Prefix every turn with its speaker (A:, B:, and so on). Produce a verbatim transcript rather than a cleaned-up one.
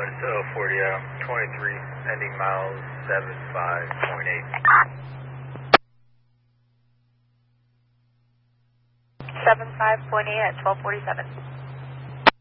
A: wind to forty, uh, twenty-three, ending miles seven five point eight.
B: seven five point eight at twelve forty-seven.